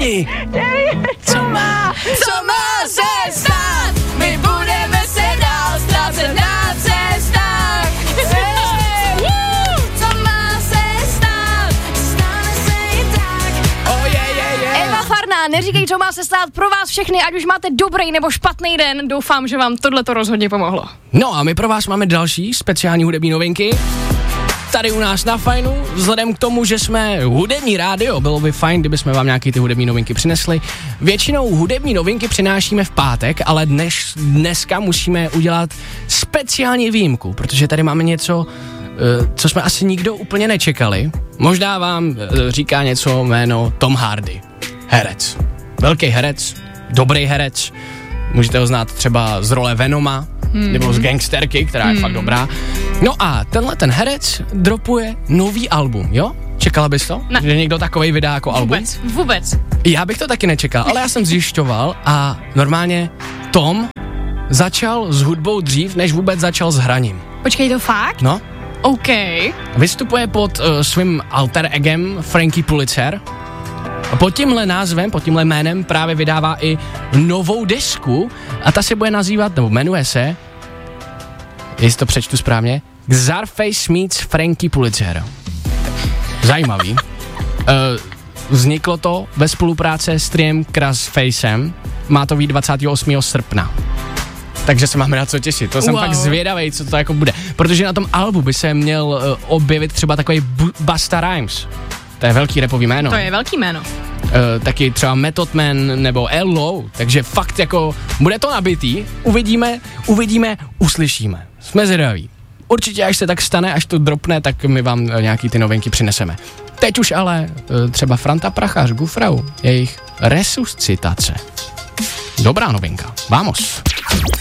všichni. Co má se stát? My budeme se dál ztrácet na cestách. Co má se stát? Stane se i tak. Eva Farná, neříkej, co má se stát pro vás všechny, ať už máte dobrý nebo špatný den, doufám, že vám tohleto rozhodně pomohlo. No a my pro vás máme další speciální hudební novinky. Tady u nás na Fajnu, vzhledem k tomu, že jsme hudební rádio, bylo by fajn, kdybychom vám nějaký ty hudební novinky přinesli. Většinou hudební novinky přinášíme v pátek, ale dneska musíme udělat speciální výjimku, protože tady máme něco, co jsme asi nikdo úplně nečekali. Možná vám říká něco jméno Tom Hardy. Herec. Velký herec, dobrý herec. Můžete ho znát třeba z role Venoma, nebo z Gangsterky, která je fakt dobrá. No a ten herec dropuje nový album, jo? Čekala bys to? Ne. Že někdo takovej vydá jako album? Vůbec. Já bych to taky nečekal, ale já jsem zjišťoval a normálně Tom začal s hudbou dřív, než vůbec začal s hraním. Počkej, to fakt? No. OK. Vystupuje pod svým alter egem Frankie Pulitzer. A pod tímhle názvem, pod tímhle jménem právě vydává i novou desku a ta se bude nazývat, nebo jmenuje se, jestli to přečtu správně, Czarface meets Frankie Pulitzer. Zajímavý. Vzniklo to ve spolupráci s Triem Crossfacem, má to být 28. srpna. Takže se máme na co těšit, to jsem fakt zvědavej, co to jako bude. Protože na tom albu by se měl objevit třeba takový Busta Rhymes. To je velký rapový jméno. To je velký jméno. Taky třeba Method Man nebo L.O. Takže fakt jako bude to nabitý. Uvidíme, uslyšíme. Jsme zvědaví. Určitě, až se tak stane, až to dropne, tak my vám nějaký ty novinky přineseme. Teď už ale třeba Franta Prachař, Gufrau, jejich resuscitace. Dobrá novinka. Vamos.